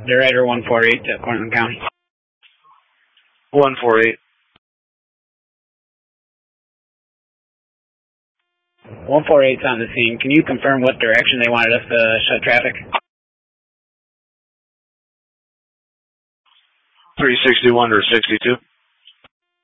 Rider 148 to Cortland County. 148. 148's on the scene. Can you confirm what direction they wanted us to shut traffic? 361 or 62.